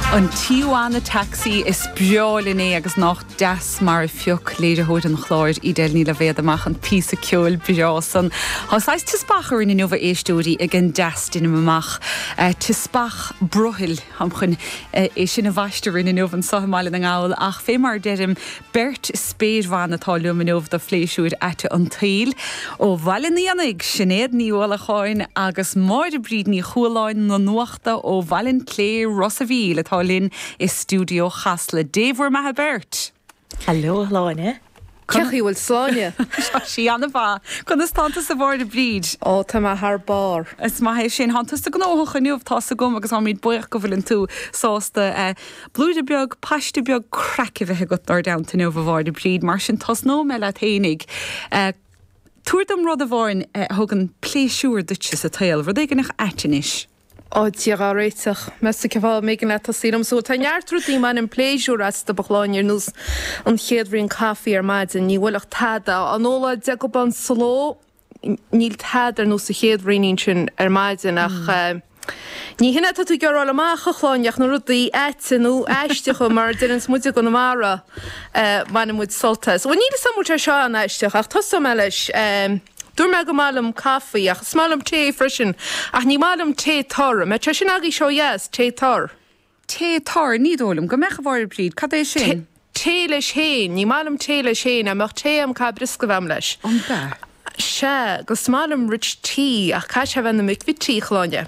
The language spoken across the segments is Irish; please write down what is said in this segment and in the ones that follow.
An tíúána taxi is beolin é agus nach das mar fioc léidirthúid an chláir I déilní le bhéad amach an písa ceol beásan. Hásáis tispachar in nuva éistúí ag an destin amach. Tispach brohil am chun é sin a bhaistar in nuva an sohamáile an gáil ach fé mar derim bert spéadhán atá luminóh do fléisiúid ete an tail ó bhailíananig sinnéad níola cháin agus máid a bríd ní chualáin na nuachta ó bhailin clé Rosavíl atá linn is stúdio chasla Déhar Mahabert. Hallo, Láine. Cechi bhfuil sláine. Sí anna bha, chun is tanta sa bhór de bríd. Ó, tá má thar bar. Is má hééis sin hananta go nócha nuomh tá a gom agus míid buoch go bhfuiln tú sásta blúide beag, paiste beag crack bheitthe go dar down ta nuomh bhór de bríd, mar sin tas nó me le thénig. Túirdom rud a bháin thugan pléisiúr dute sa tail, rud é gannach eitinis. Ó, tíag á réiteach. Mesta ceá mégan le sílam sú. Tá neartrútaí man an pléisiúr as do bachláinir nús an chéadhríon caí ar maidin, ní bhfuilach tada. An óla de go ban sló, níl tadar nús a chéadhríon sin ar maidin ach ní hinna tú gearráil amach a chláineach na rudaí eitinú eisteach mar duann muide go na mara bhaine muid soltas. Bhain níl samúte seo an eisteach ach tá meis dúr me go málam caí ach smálam té frisin ach ní málam té tar me tre sin agé seo yes té tar. Té tar nídólam go mecha bhar bríd cad é sin? Té leis héin, ní málam té leis héin amach té am cá brisca bhem leis. An be? Se go smálam rich tí ach cai se bhena mic tí chláine.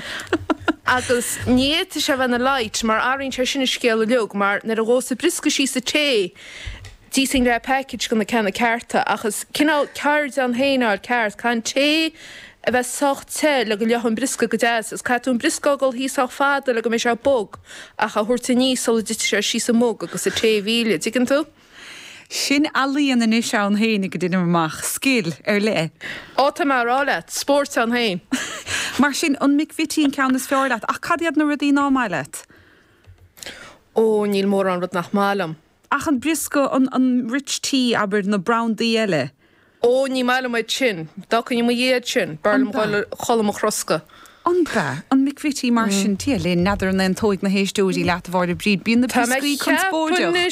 Agus níte se bhena leit mar áonn se sinna scéal leog mar na a ggósa brisca sí sa té. Dísing le package go na cena carta achas cinál ceird an héáil ceart can té a bheith sochtte le go leochan brisca go deas is catún briscogol hísach fada le go mé se bog ach a thuirta níos sola dit sé sí sa móg agus a té bhíle, digann tú? Sin alíon na níos an héine go duine amach scéal ar le. Áta mar ráile, sport an héin. Mar sin an mic vitín cean is fearlat ach cadiad na rudí ná mailet. Ó, níl mór an rud nach málam. Ach an brisco an rich tea aber na brown díile. Ó, ní málam é sin, dachan ní mo dhéad sin, barlam cholam a chrosca. An be, an mic vití mar sin tí le nadar an tóig na héistúí leat bhar de bríd bíon na briscaí chun spóideach.